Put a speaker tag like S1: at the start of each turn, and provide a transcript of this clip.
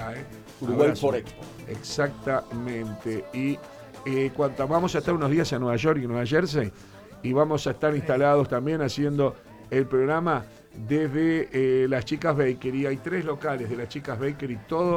S1: acá, ¿eh?
S2: Uruguay
S1: Abrazo.
S2: por Expo.
S1: Exactamente. Y vamos a estar unos días en Nueva York y Nueva Jersey, y vamos a estar instalados también haciendo el programa desde las Chicas Bakery. Hay 3 locales de las Chicas Bakery, todo